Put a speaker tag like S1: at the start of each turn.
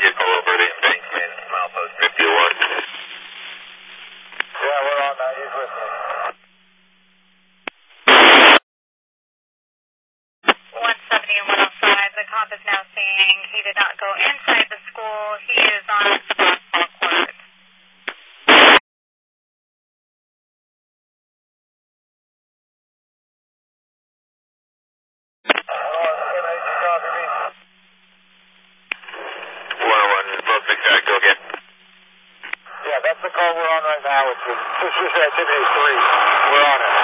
S1: vehicle over the embankment, milepost 51.
S2: Yeah, we're on that. He's with me.
S3: 170 and 105. The cop is now saying he did not go inside the school. He is on the basketball court.
S1: Go again.
S2: Yeah, that's the call we're on right now. It's suspicious activity 3. We're on it.